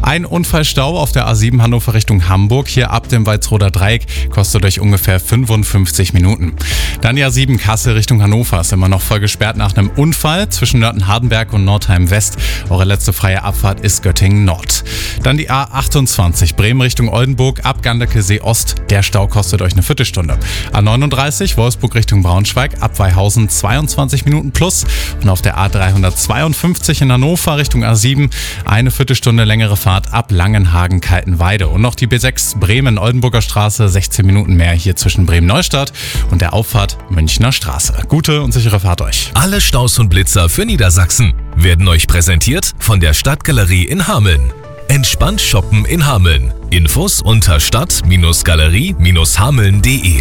Ein Unfallstau auf der A7 Hannover Richtung Hamburg, hier ab dem Walsroder Dreieck, kostet euch ungefähr 55 Minuten. Dann die A7 Kassel Richtung Hannover, ist immer noch voll gesperrt nach einem Unfall zwischen Nörten-Hardenberg und Nordheim West. Eure letzte freie Abfahrt ist Göttingen Nord. Dann die A28 Bremen Richtung Oldenburg, ab Ganderkesee Ost. Der Stau kostet euch eine Viertelstunde. A39 Wolfsburg Richtung Braunschweig, ab Weihausen 22 Minuten plus. Und auf der A352 in Hannover Richtung A7 eine Viertelstunde längere Fahrt ab Langenhagen-Kaltenweide. Und noch die B6 Bremen-Oldenburger Straße, 16 Minuten mehr hier zwischen Bremen-Neustadt und der Auffahrt Münchner Straße. Gute und sichere Fahrt euch. Alle Staus und Blitzer für Niedersachsen werden euch präsentiert von der Stadtgalerie in Hameln. Entspannt shoppen in Hameln. Infos unter stadt-galerie-hameln.de.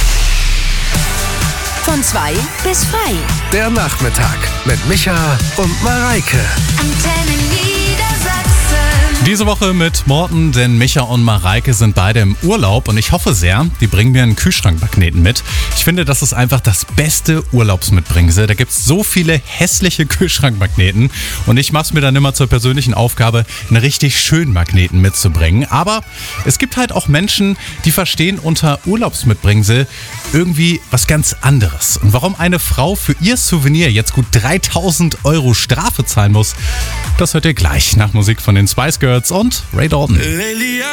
Von 2 bis frei. Der Nachmittag mit Micha und Mareike. Antenne Niedersachsen. Diese Woche mit Morten, denn Micha und Mareike sind beide im Urlaub und ich hoffe sehr, die bringen mir einen Kühlschrankmagneten mit. Ich finde, das ist einfach das beste Urlaubsmitbringsel. Da gibt es so viele hässliche Kühlschrankmagneten und ich mache es mir dann immer zur persönlichen Aufgabe, einen richtig schönen Magneten mitzubringen. Aber es gibt halt auch Menschen, die verstehen unter Urlaubsmitbringsel irgendwie was ganz anderes. Und warum eine Frau für ihr Souvenir jetzt gut 3.000 € Strafe zahlen muss, das hört ihr gleich nach Musik von den Spice Girls und Ray Dalton.